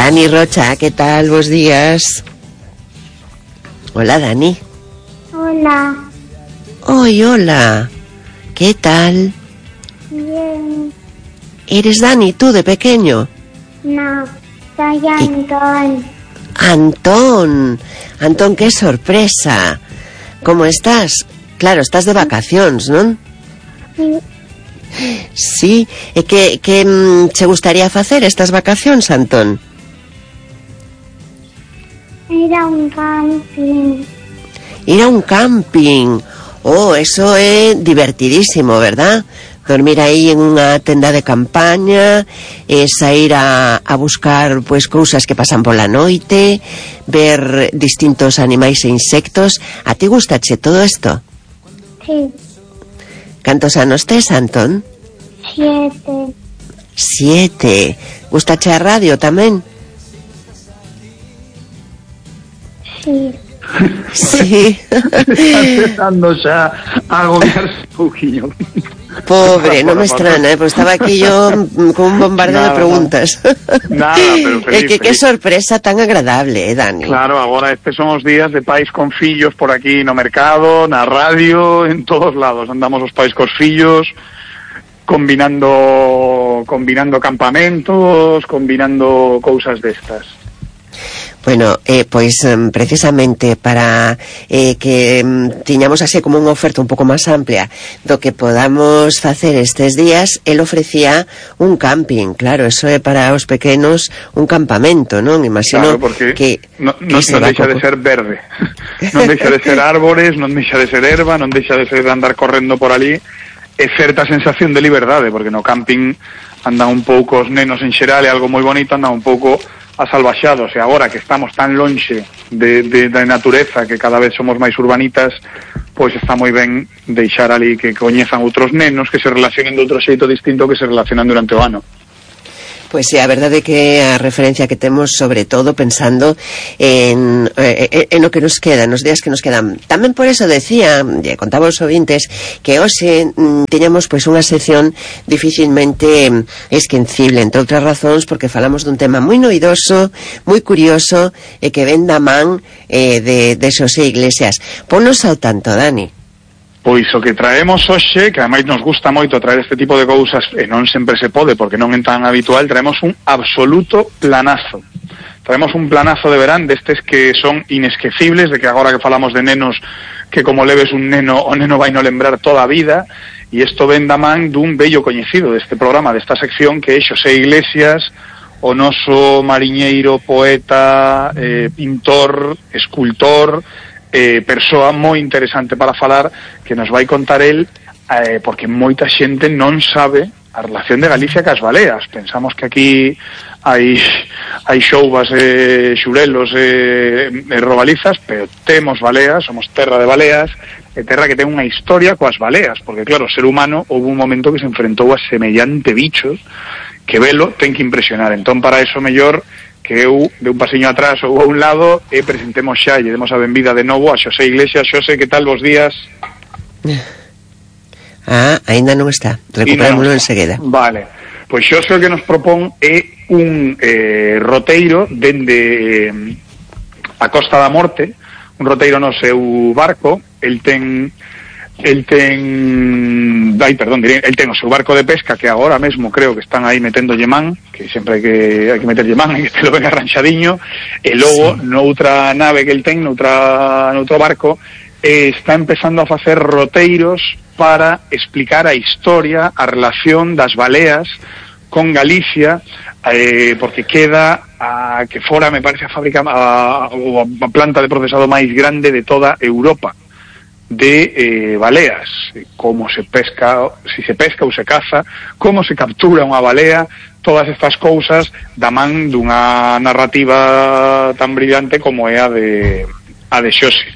Dani Rocha, ¿qué tal? Buenos días. Hola, Dani. Hola. Hola. ¿Qué tal? Bien. ¿Eres Dani tú de pequeño? No, soy Antón. Antón, qué sorpresa. ¿Cómo estás? Claro, estás de vacaciones, ¿no? Sí. Sí, ¿qué te gustaría hacer estas vacaciones, Antón? Ir a un camping. Ir a un camping. Oh, eso es divertidísimo, ¿verdad? Dormir ahí en una tenda de campaña, ir a buscar pues cosas que pasan por la noite, ver distintos animales e insectos. ¿A ti gustache todo esto? Sí. ¿Cantos anos tes, Antón? 7. 7. Gustache a radio tamén? Sí. Sí. Está empezando xa a agobiarse un pouquinho. Pobre, no me extraña, pues estaba aquí yo con un bombardeo de preguntas. Nada, pero feliz. Qué sorpresa tan agradable, Dani. Claro, agora estes son os días de pais con fillos por aquí no mercado, na radio, en todos lados. Andamos os pais cos fillos, combinando campamentos, combinando cousas destas. Bueno, pois precisamente para que tiñamos así como unha oferta un pouco máis amplia do que podamos facer estes días, el ofrecía un camping. Claro, eso é para os pequenos un campamento, non? Imagino claro, porque que non deixa de ser verde. Non deixa de ser árbores, non deixa de ser herba, non deixa de ser andar correndo por ali. É certa sensación de liberdade, porque no camping andan un pouco os nenos en xeral, é algo moi bonito, andan un pouco asalvaxados, e agora que estamos tan lonxe da natureza, que cada vez somos máis urbanitas, pois está moi ben deixar ali que coñezan outros nenos, que se relacionen de outro xeito distinto que se relacionan durante o ano. Pois sí, a verdade é que a referencia que temos, sobre todo pensando en o que nos queda, nos días que nos quedan. Tamén por eso decía, contaba aos ouvintes, que hoxe teñamos pois unha sección dificilmente esquecible, entre outras razóns, porque falamos dun tema moi noidoso, moi curioso, e que ven da man de Xosé Iglesias. Ponnos ao tanto, Dani. Pois o que traemos hoxe, que ademais nos gusta moito traer este tipo de cousas, e non sempre se pode porque non é tan habitual, traemos un absoluto planazo. Traemos un planazo de verán destes que son inesquecibles, de que agora que falamos de nenos, que como leves un neno, o neno vai no lembrar toda a vida, e isto ven da man dun bello coñecido deste programa, desta sección, que é Xosé Iglesias, o noso mariñeiro, poeta, pintor, escultor, persoa moi interesante para falar, que nos vai contar el, porque moita xente non sabe a relación de Galicia cas baleas. Pensamos que aquí hai xoubas, xurelos e robalizas, pero temos baleas, somos terra de baleas, e terra que ten unha historia coas baleas, porque claro, o ser humano houve un momento que se enfrentou a semellante bichos que velo ten que impresionar. Entón, para eso mellor que eu de un pasiño atrás ou a un lado e presentemos xa e demos a benvida de novo a Xosé Iglesias. Xosé, que tal, bos días? Ainda non está, recuperámoslo enseguida. Vale, pois Xosé o que nos propón é un roteiro dende a Costa da Morte, un roteiro no seu barco. El ten o seu barco de pesca, que agora mesmo creo que están aí metendo man, que sempre hai que meter man e que este lo ven arranxadiño, e logo noutra nave que el ten, noutro barco, está empezando a facer roteiros para explicar a historia, a relación das baleas con Galicia, porque queda que fora, me parece, a fábrica, a planta de procesado máis grande de toda Europa de baleas, como se pesca, si se pesca ou se caza, como se captura unha balea, todas estas cousas da man dunha narrativa tan brillante como é a de Xosé.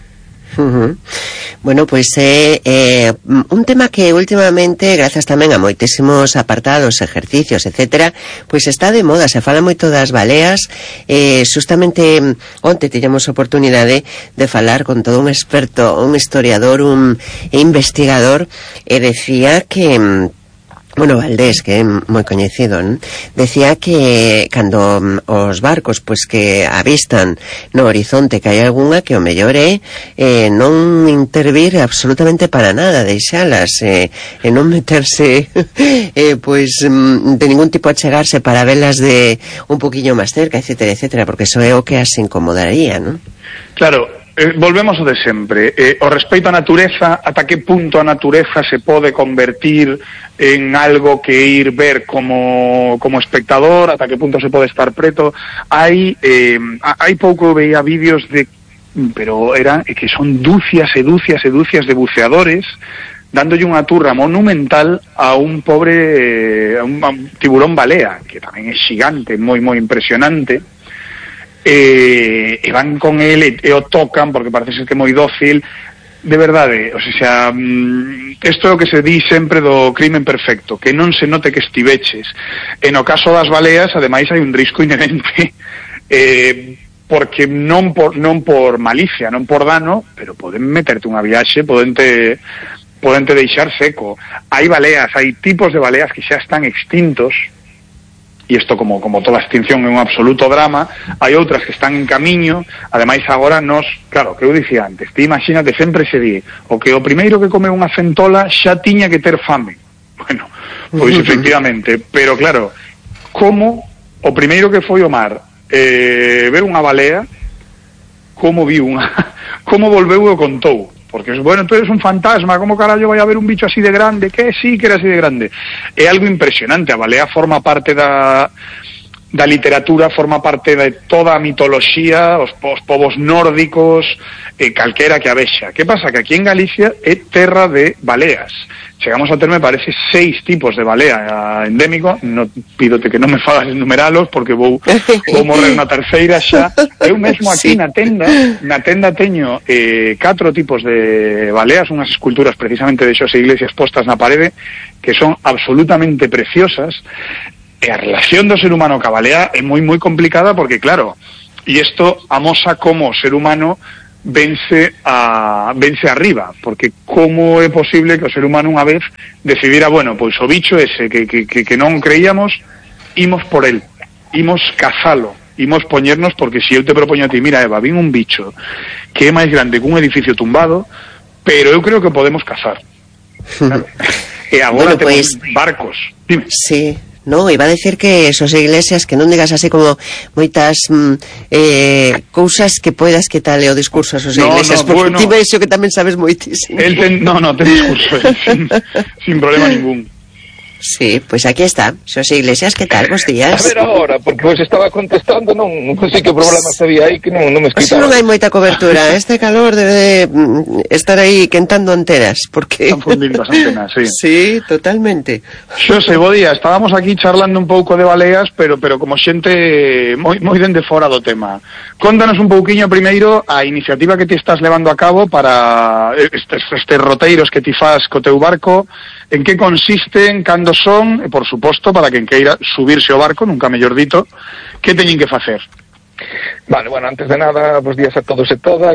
Bueno, pois é un tema que últimamente, grazas tamén a moitísimos apartados, ejercicios, etcétera, pois está de moda, se fala moito das baleas. Justamente onte tiñamos oportunidade de falar con todo un experto, un historiador, un investigador, e decía que bueno, Valdés, que é moi coñecido, non? Decía que cando os barcos pois que avistan no horizonte que hai algunha, que o mellor é non intervir absolutamente para nada, deixalas e non meterse pois de ningún tipo achegarse para velas de un poquinho máis cerca, etcétera, etcétera, porque eso é o que as incomodaría, non? Claro. Volvemos ao de sempre. O respeito á natureza, ata que punto a natureza se pode convertir en algo que ir ver como espectador, ata que punto se pode estar preto. Hai pouco veía vídeos pero eran que son dúcias e dúcias e dúcias de buceadores dándolle unha turra monumental a un pobre a un tiburón balea, que tamén é xigante, moi moi impresionante. E van con ele e o tocan porque parece ser que é moi dócil, de verdade. O sea, isto é o que se di sempre do crimen perfecto, que non se note que estiveches. E no caso das baleas, ademais, hai un risco inherente, porque non por malicia, non por dano, pero poden meterte unha viaxe, podente deixar seco. Hai baleas, hai tipos de baleas que xa están extintos, e isto como toda extinción é un absoluto drama. Hai outras que están en camiño. Ademais agora claro, que eu dicía antes, ti imagínate, sempre se di o que o primeiro que come unha centola xa tiña que ter fame. Bueno, pois efectivamente, pero claro, como o primeiro que foi ao mar ver unha balea, como volveu e o contou. Porque, bueno, tú eres un fantasma, como carallo vai a haber un bicho así de grande? Que sí que era así de grande. É algo impresionante. A balea forma parte da literatura, forma parte de toda a mitoloxía, os povos nórdicos, calquera que a vexa. Que pasa? Que aquí en Galicia é terra de baleas. Chegamos a ter, me parece, 6 tipos de balea endémico. No, pídote que non me fagas enumeralos porque vou morrer na terceira xa. Eu mesmo aquí na tenda teño 4 tipos de baleas, unhas esculturas precisamente de Xosé Iglesias postas na parede que son absolutamente preciosas. E a relación do ser humano ca balea é moi moi complicada porque, claro, e isto amosa como o ser humano vence arriba, porque como é posible que o ser humano unha vez decidira, bueno, pois o bicho ese que non creíamos, imos por el, imos cazalo, imos poñernos, porque se eu te propoño a ti, mira Eva, vin un bicho que é máis grande que un edificio tumbado, pero eu creo que podemos cazar. Claro. E agora bueno, temos barcos. Dime. Sí. No, iba a decir que Xosé Iglesias, que non digas así como moitas cousas que poidas que tal o discurso a Xosé Iglesias, porque bueno, ti vexo que tamén sabes moitísimo. Ten discurso, sin problema ningún. Sí, pues aquí está, Xosé Iglesias, que tal? Bos días. A ver agora, porque vos estaba contestando, non sei que problemas había aí que non me escritaron. Non hai moita cobertura, este calor debe estar aí quentando anteras, porque... Están fundindo as antenas, sí. Sí, totalmente. Xosé, bo día, estábamos aquí charlando un pouco de baleas, pero como xente moi dende fora do tema. Contanos un pouquiño primeiro a iniciativa que ti estás levando a cabo para estes roteiros que ti fas co teu barco, en que consisten, cando son, e por suposto, para quen queira subirse ao barco, nunca mellor dito, que teñen que facer? Vale, bueno, antes de nada, bos días a todos e todas.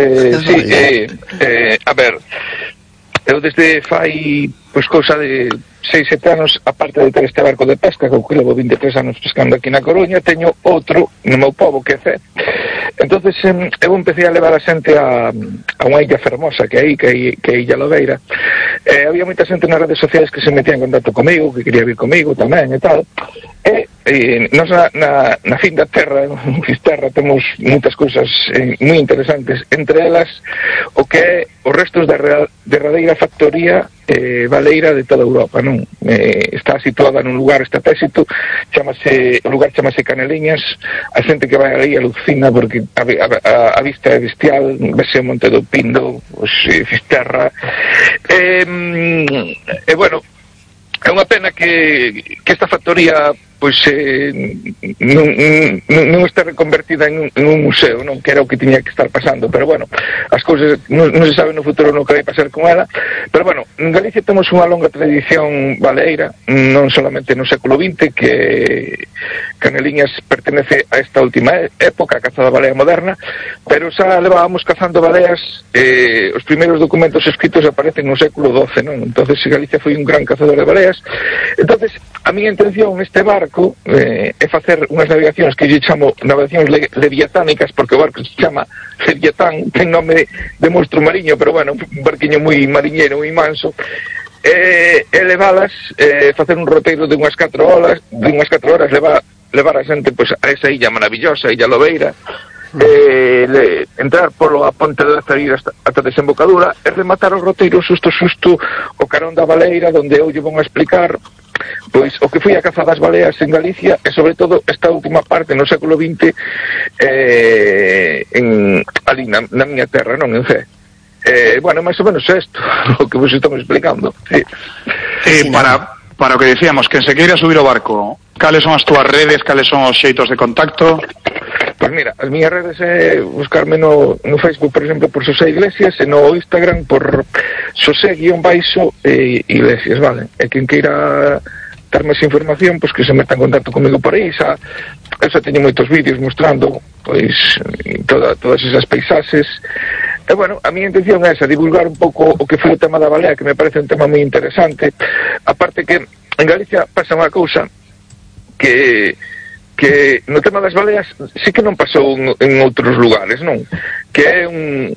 A ver, eu desde fai, pois, cousa de 6-7 anos, aparte de ter este barco de pesca, que levo 23 anos pescando aquí na Coruña, teño outro no meu pobo, que é Cee. Entonces eu empecé a levar a xente a unha illa fermosa que é Illa Lobeira. Había moita xente nas redes sociais que se metía en contacto comigo, que quería vir comigo tamén e tal. Nos na fin da terra, en Fisterra, temos moitas cousas moi interesantes, entre elas o que é os restos da derradeira factoría baleira de toda Europa, non? Está situada nun lugar estratégico, o lugar chamase Caneliñas. A xente que vai aí alucina porque a vista é bestial, vese o Monte do Pindo, Fisterra, bueno, é unha pena que esta factoría pois non está reconvertida en un museo, non, que era o que tiña que estar pasando, pero bueno, as cousas non se sabe no futuro no que vai pasar con ela, pero bueno, en Galicia temos unha longa tradición baleeira, non solamente no século XX, que Caneliñas pertenece a esta última época, a caza da balea moderna, pero xa levábamos cazando baleas, os primeiros documentos escritos aparecen no século XII, non? Entonces Galicia foi un gran cazador de baleas. Entonces a miña intención neste barco é facer unhas navegacións que lle chamo navegacións leviatánicas, porque o barco se chama Leviatán, ten nome de monstro mariño, pero bueno, un barquiño moi mariñeiro, moi manso, levalas, facer un roteiro de unhas 4 horas, levar a xente pois a esa illa maravillosa, Illa Lobeira, entrar polo a ponte de Lazarir ata desembocadura e rematar o roteiro xusto o carón da baleira, donde eu lle vou a explicar pois o que foi a caza das baleas en Galicia e sobre todo esta última parte no século XX ali na miña terra, non en Cee. Bueno, máis ou menos isto o que vos estamos explicando, sí. Para o que decíamos, quen se queira subir o barco, cales son as túas redes, cales son os xeitos de contacto? Pois mira, as miñas redes é buscarme no Facebook, por exemplo, por Xosé Iglesias, e no Instagram por Xosé_Iglesias, vale? E quen queira dar máis información, pois que se meta en contacto comigo por aí, eu xa teño moitos vídeos mostrando pois todas esas paisaxes. E bueno, a miña intención é esa, divulgar un pouco o que foi o tema da balea, que me parece un tema moi interesante. Aparte que en Galicia pasa unha cousa que no tema das baleas sí que non pasou en outros lugares, non? Que é un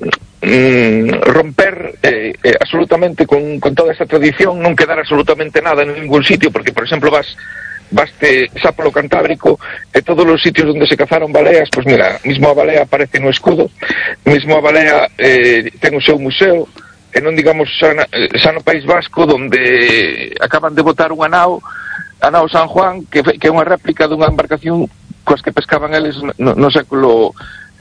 romper absolutamente con toda esta tradición, non quedar absolutamente nada en ningún sitio, porque, por exemplo, baste xa polo Cantábrico e todos os sitios onde se cazaron baleas, pois mira, mismo a balea aparece no escudo, mismo a balea ten o seu museo, e non digamos xa no País Vasco, onde acaban de botar unha nao, a nao San Juan, que é unha réplica dunha embarcación coas que pescaban eles no século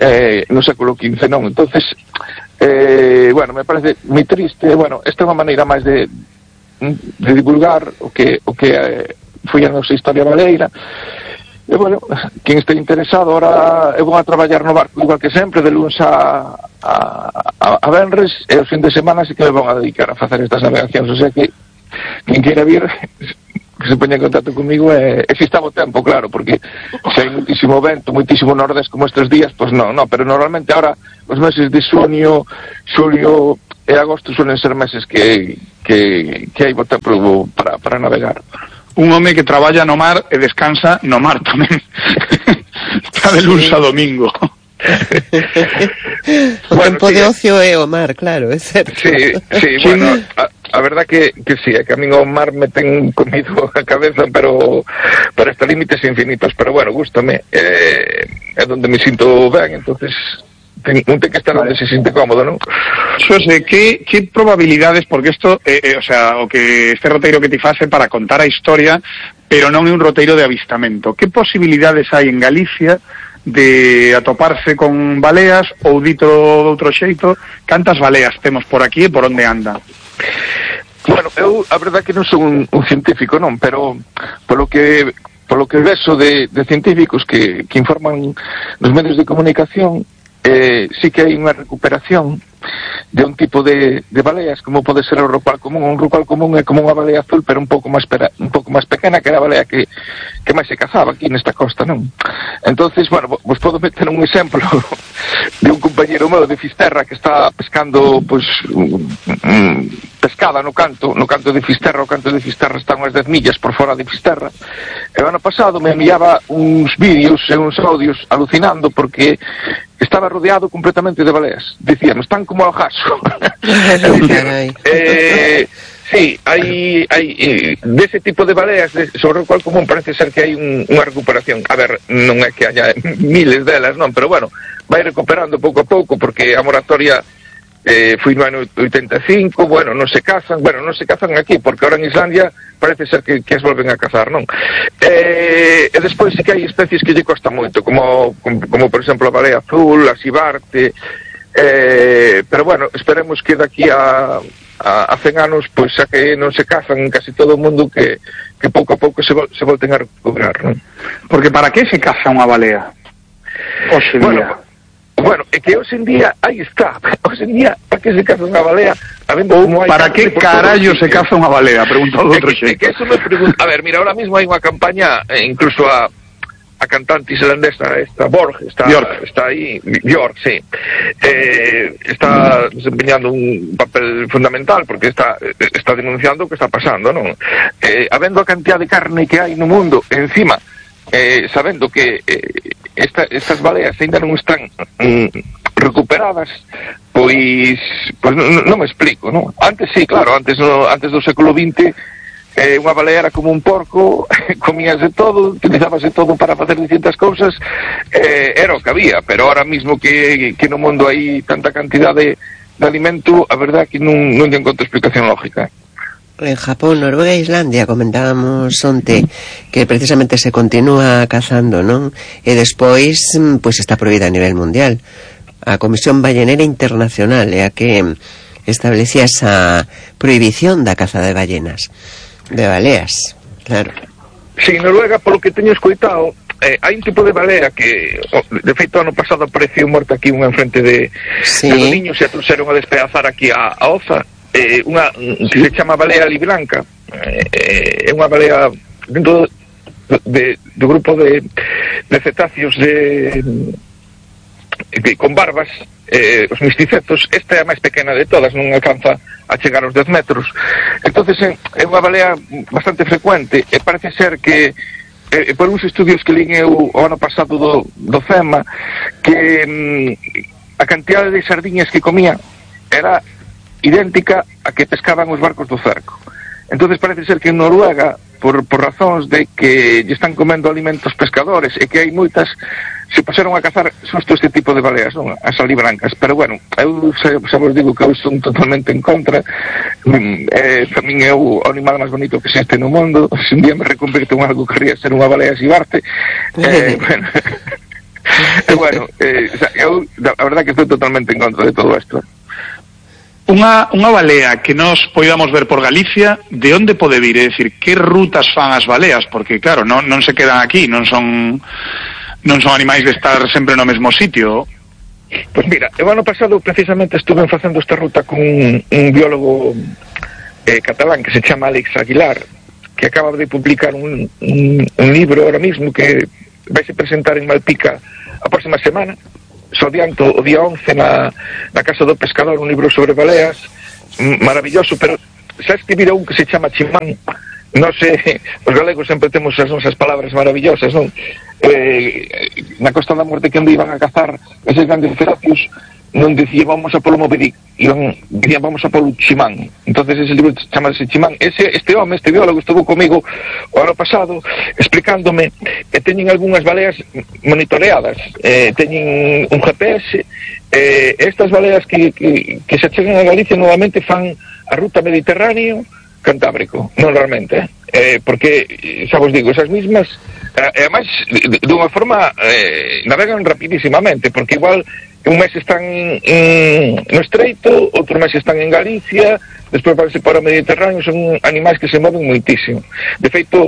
XV, non? Entonces, bueno, me parece moi triste. Bueno, esta é unha maneira máis de divulgar o que foi a nosa historia baleira. E, bueno, quen este interesado, ahora eu vou a traballar no barco igual que sempre, de lunes a venres, e os fin de semana sí que me vão a dedicar a facer estas navegacións, o sea que quen queira vir que se poña en contacto comigo e se está o tempo, claro, porque se hai muitísimo vento, muitísimo nordés como estes días, pois non, pero normalmente ahora os meses de xulio e agosto suelen ser meses que hai bo tempo para navegar. Un home que traballa no mar e descansa no mar tamén. Está de lunes a domingo. O tempo de ocio é o mar, claro, é certo. Sí, bueno, a verdad que sí, que a min o mar me ten comido a cabeza, pero hasta límites infinitos, pero bueno, gústame, é donde me sinto ben, entonces non ten que estar onde se sinte cómodo, non? Xosé, que probabilidades, porque isto, o sea, o que este roteiro que ti fase para contar a historia, pero non é un roteiro de avistamento, que posibilidades hai en Galicia de atoparse con baleas, ou dito de outro xeito, cantas baleas temos por aquí e por onde anda? Bueno, eu a verdade que non son un científico, non, pero polo que vexo de científicos que informan nos medios de comunicación, sí que hai unha recuperación de un tipo de baleas, como pode ser o rupal común. Un rupal común é como unha balea azul, pero un pouco máis pequena, que era a balea que máis se cazaba aquí nesta costa, non? Entonces, bueno, vos podo meter un exemplo de un compañero meu de Fisterra que está pescando, pois, pescada no canto de Fisterra. O canto de Fisterra está unhas 10 millas por fora de Fisterra, e o ano pasado me enviaba uns vídeos e uns audios alucinando porque estaba rodeado completamente de baleas. Dicían, están como ao jaso. Sí, hai dese tipo de baleas sobre o cual común parece ser que hai unha recuperación. A ver, non é que haya miles delas, non, pero bueno, vai recuperando pouco a pouco, porque a moratoria foi no ano 85, bueno, non se cazan aquí, porque ahora en Islandia parece ser que as volven a cazar, non? E despois sí que hai especies que lle costa moito, como por exemplo a balea azul, a sibarte, pero bueno, esperemos que daqui a a 100 anos, pois xa que non se cazan casi todo o mundo, que pouco a pouco se volten a recuperar, non? Porque para que se caza unha balea? Hoxe día. Bueno, é que hoxe en día, aí está, hoxe en día, para que se caza unha balea, habendo como hai... Para que carallo se caza unha balea? Preguntado de outro xeito. É que eso me pregunto... A ver, mira, ahora mismo hai unha campaña, incluso a cantante islandesa, esta Borg, está aí, Björk, sí, está desempeñando un papel fundamental, porque está denunciando o que está pasando, non? Habendo a cantidad de carne que hai no mundo, encima, sabendo que estas baleas ainda non están recuperadas, pois non me explico, non? Antes sí, claro, antes do século XX, unha balea era como un porco, comíase todo, utilizábase todo para facer distintas cousas, era o que había, pero ahora mismo que no mundo hai tanta cantidad de alimento, a verdad que non lle encontro explicación lógica. En Japón, Noruega e Islandia comentábamos onte que precisamente se continúa cazando, non? E despois, pois está prohibida a nivel mundial. A Comisión Ballenera Internacional é a que establecía esa prohibición da caza de ballenas. De baleas, claro. Sí, Noruega, polo que teño escoitado, hai un tipo de balea que, de feito, ano pasado apareceu morta aquí unha enfrente de niños e a trouxeron a despedazar aquí a Oza, unha que se chama balea libranca, é unha balea dentro do grupo de cetáceos con barbas, os misticetos. Esta é a máis pequena de todas, non alcanza a chegar aos 10 metros. Entonces é unha balea bastante frecuente, e parece ser que por uns estudios que lín eu o ano pasado do CEMA, que a cantidade de sardiñas que comía era idéntica a que pescaban os barcos do cerco. Entonces parece ser que en Noruega, por razóns de que lle están comendo alimentos pescadores e que hai moitas, se pasaron a cazar xusto este tipo de baleas, non? As alibrancas. Pero bueno, eu xa vos digo que eu son totalmente en contra. Para min é o animal máis bonito que existe no mundo. Se un día me reconverto en algo que quería ser unha balea xibarte, bueno, eu a verdad que estou totalmente en contra de todo isto. Unha balea que nos poidamos ver por Galicia, de onde pode vir? É dicir, que rutas fan as baleas? Porque claro, non se quedan aquí, non son animais de estar sempre no mesmo sitio. Pois mira, o ano pasado precisamente estuve facendo esta ruta con un biólogo catalán que se chama Alex Aguilar, que acaba de publicar un libro ahora mismo que vai se presentar en Malpica a próxima semana. Só adianto, o día 11 na Casa do Pescador, un libro sobre baleas maravilloso, pero xa escribira un que se chama Chimán. Non sei, os galegos sempre temos as nosas palabras maravillosas, non? Na Costa da Morte, que onde iban a cazar eses grandes cetáceos, non dicía vamos a polo Moby Dick, dicían vamos a polo Chimán. Entonces ese libro chamase Chimán. Este home, este biólogo, estuvo comigo o ano pasado explicándome que teñen algunhas baleas monitoreadas, teñen un GPS, estas baleas que se chegan a Galicia novamente fan a ruta Mediterráneo Cantábrico, non realmente, porque, xa vos digo, esas mismas, e ademais, dunha forma, navegan rapidísimamente, porque igual un mes están no Estreito, outro mes están en Galicia, despois vanse para o Mediterráneo, son animais que se moven moitísimo. De feito,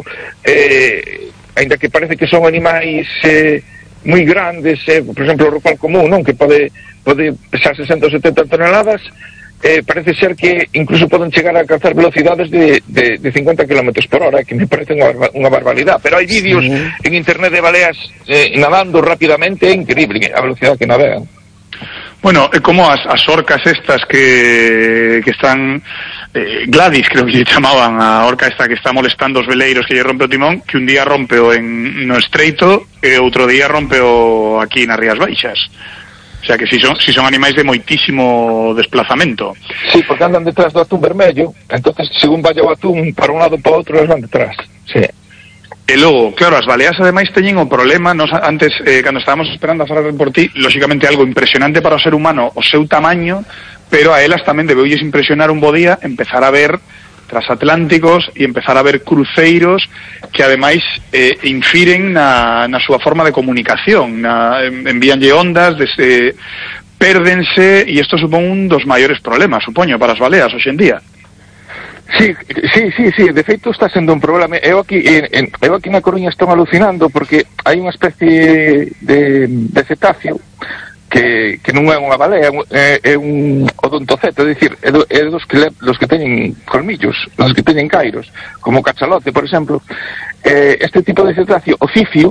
ainda que parece que son animais moi grandes, por exemplo, o rorcual común, non, que pode pesar 60 ou 70 toneladas, parece ser que incluso poden chegar a alcanzar velocidades de 50 km por hora, que me parece unha barbaridade. Pero hai vídeos en internet de baleas nadando rapidamente, é increíble a velocidade que navegan. Bueno, é como as orcas estas que están Gladys, creo que lle chamaban a orca esta que está molestando os veleiros, que lle rompe o timón, que un día rompeo no Estreito e outro día rompeo aquí nas Rías Baixas. O sea que si son animais de moitísimo desplazamento. Sí, porque andan detrás do atún vermello, entonces según vaya o atún para un lado para outro, eles van detrás. Sí. E logo, claro, as baleas ademais teñen o problema, antes, cando estábamos esperando a falar por ti, lógicamente algo impresionante para o ser humano, o seu tamaño, pero a elas tamén debeulles impresionar un bo día empezar a ver transatlánticos e empezar a ver cruceiros que ademais infiren na súa forma de comunicación, envíanlle ondas pérdense, e isto supón un dos maiores problemas, supoño, para as baleas hoxe en día. Sí, de feito está sendo un problema. Eu aquí na Coruña estou alucinando porque hai unha especie de cetáceo que non é unha balea, é un odontoceto, é dicir, é dos que teñen colmillos, dos que teñen cairos, como o cachalote, por exemplo. Este tipo de cetáceo, o cifio,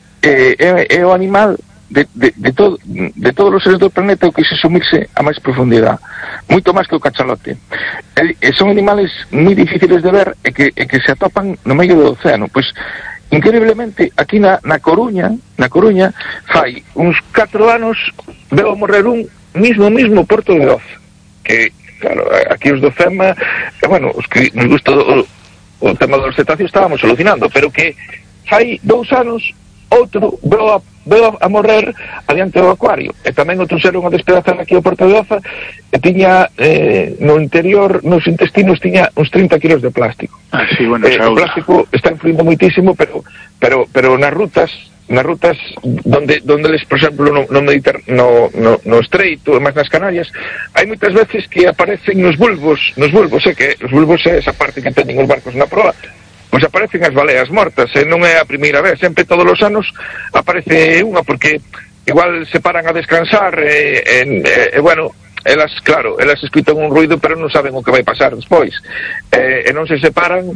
é o animal de todos os seres do planeta o que se sumirse a máis profundidade, moito máis que o cachalote. Son animales moi difíciles de ver e que se atopan no medio do océano. Pois, increíblemente, aquí na Coruña, fai uns 4 anos veo morrer un mismo Porto de Oza, que, claro, aquí os do FEMA, bueno, os que nos gusta o tema dos cetáceos estábamos alucinando, pero que fai 2 anos outro veo a morrer adiante do acuario, e tamén outro seron a despedazar aquí ao Porto de Oza, e tiña no interior, nos intestinos tiña uns 30 kilos de plástico. Sí, bueno, o plástico está influindo moitísimo, pero nas rutas donde les, por exemplo, no Estreito, máis nas Canarias, hai moitas veces que aparecen nos bulbos, que os bulbos é esa parte que teñen os barcos na proa, pois aparecen as baleas mortas, e non é a primeira vez, sempre todos os anos aparece unha, porque igual se paran a descansar, bueno, elas escutan un ruido, pero non saben o que vai pasar despois, e non se separan,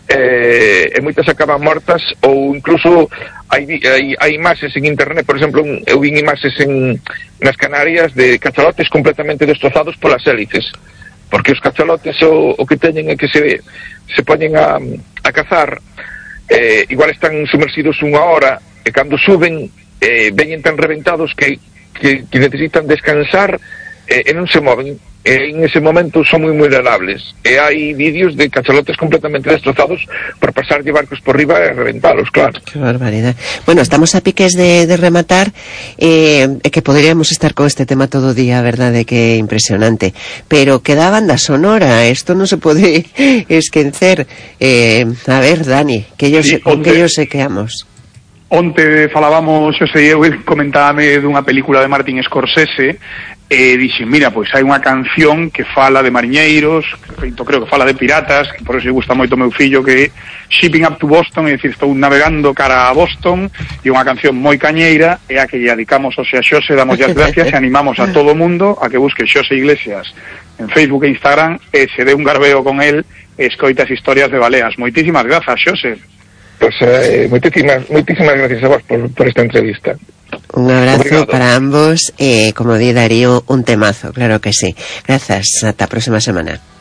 e moitas acaban mortas, ou incluso hai imaxes en internet, por exemplo, eu vi imaxes nas Canarias de cachalotes completamente destrozados polas hélices, porque os cachalotes o que teñen é que se poñen a cazar, igual están sumersidos unha hora, e cando suben veñen tan reventados que necesitan descansar, e non se moven, e en ese momento son moi vulnerables, e hai vídeos de cachalotes completamente destrozados por pasarlle barcos por riba e reventalos, claro. Que barbaridad. Bueno, estamos a piques de rematar, que poderíamos estar con este tema todo o día, a verdade que é impresionante, pero queda a banda sonora, isto non se pode esquecer. A ver, Dani, que ellos se queamos. Onte falábamos, Xosé e eu, comentábame dunha película de Martin Scorsese, e dixen, mira, pois hai unha canción que fala de mariñeiros, creo que fala de piratas, que por eso gusta moito meu fillo, que é Shipping Up to Boston, é dicir, estou navegando cara a Boston, e unha canción moi cañeira, é a que lle dedicamos hoxe a Xose, damos as gracias e animamos a todo o mundo a que busque Xose Iglesias en Facebook e Instagram, e se dé un garbeo con el e escoitas historias de baleas. Moitísimas grazas, Xose. Pues moitísimas gracias a vos por esta entrevista. Un abrazo. Obrigado. Para ambos, como di Darío, un temazo, claro que sí. Gracias, hasta a próxima semana.